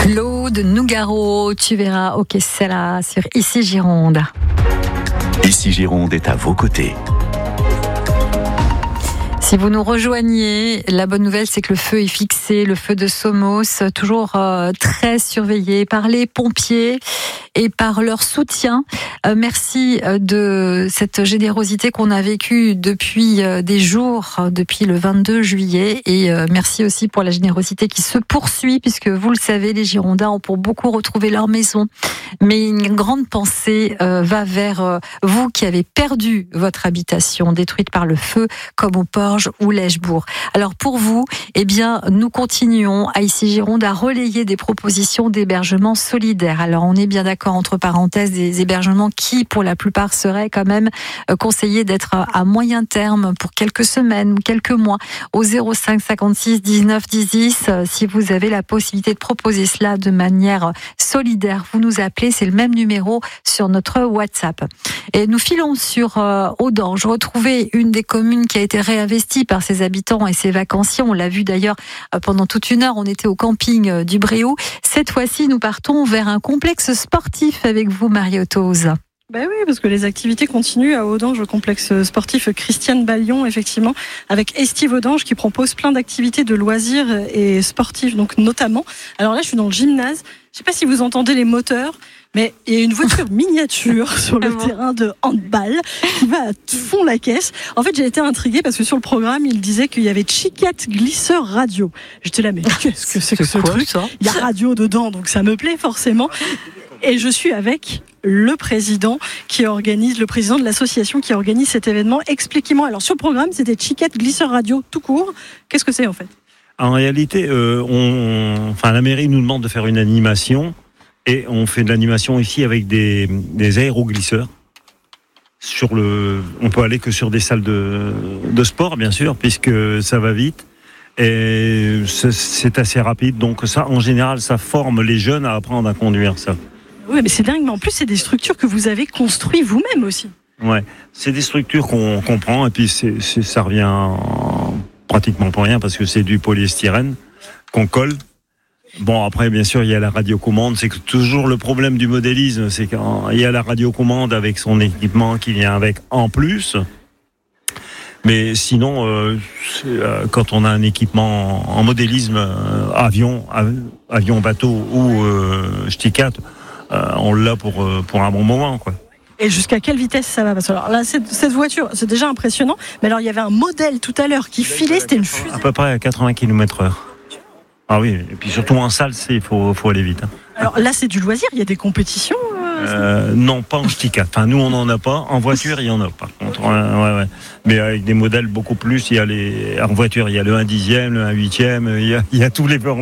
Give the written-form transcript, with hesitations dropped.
Claude Nougaro, tu verras, ok, c'est là sur Ici Gironde. Ici Gironde est à vos côtés. Si vous nous rejoignez, la bonne nouvelle, c'est que le feu est fixé, le feu de Somos, toujours très surveillé par les pompiers et par leur soutien. Merci de cette générosité qu'on a vécue depuis des jours, depuis le 22 juillet. Et merci aussi pour la générosité qui se poursuit, puisque vous le savez, les Girondins ont pour beaucoup retrouvé leur maison. Mais une grande pensée va vers vous qui avez perdu votre habitation, détruite par le feu, comme au Porge ou l'Eschbourg. Alors pour vous, eh bien, nous continuons à Ici Gironde à relayer des propositions d'hébergement solidaire. Alors on est bien d'accord, entre parenthèses, des hébergements qui, pour la plupart, seraient quand même conseillés d'être à moyen terme pour quelques semaines ou quelques mois. Au 05 56 19 10 10, si vous avez la possibilité de proposer cela de manière solidaire, vous nous appelez, c'est le même numéro sur notre WhatsApp. Et nous filons sur Audange, retrouver une des communes qui a été réinvestie par ses habitants et ses vacanciers. On l'a vu d'ailleurs pendant toute une heure, on était au camping du Bréau. Cette fois-ci, nous partons vers un complexe sportif avec vous, Marie-Otose. Ben oui, parce que les activités continuent à Audange, au complexe sportif Christiane Ballion, effectivement, avec Estive Audange qui propose plein d'activités de loisirs et sportifs, donc notamment. Alors là, je suis dans le gymnase. Je ne sais pas si vous entendez les moteurs, mais il y a une voiture miniature sur le terrain de handball qui va à fond la caisse. En fait, j'ai été intriguée parce que sur le programme, il disait qu'il y avait Chicat Glisseur Radio. J'étais là, mais qu'est-ce que c'est que ce truc ? Il y a radio dedans, donc ça me plaît forcément. Et je suis avec le président de l'association qui organise cet événement. Expliquez-moi. Alors sur le programme, c'était Chicat Glisseur Radio tout court. Qu'est-ce que c'est en fait ? En réalité, la mairie nous demande de faire une animation et on fait de l'animation ici avec des aéroglisseurs. On peut aller que sur des salles de sport, bien sûr, puisque ça va vite. Et c'est assez rapide. Donc ça, en général, ça forme les jeunes à apprendre à conduire ça. Oui, mais c'est dingue. Mais en plus, c'est des structures que vous avez construites vous-même aussi. Ouais, c'est des structures qu'on prend et puis ça revient pratiquement pour rien parce que c'est du polyestyrène qu'on colle. Bon, après, bien sûr, il y a la radiocommande. C'est que toujours le problème du modélisme, c'est qu'il y a la radiocommande avec son équipement qui vient avec en plus. Mais sinon, quand on a un équipement en modélisme, avion, bateau ou Sticat, on l'a pour un bon moment, quoi. Et jusqu'à quelle vitesse ça va ? Parce que alors là, cette voiture, c'est déjà impressionnant. Mais alors, il y avait un modèle tout à l'heure qui filait, c'était une fusée. À peu près à 80 km/h. Ah oui, et puis surtout en salle, il faut aller vite. Alors là, c'est du loisir, il y a des compétitions Non, pas en Sticat. Enfin, nous, on n'en a pas. En voiture, il y en a, par contre. Ouais. Mais avec des modèles beaucoup plus. En voiture, il y a le 1/10, le 1/8, il y a tous les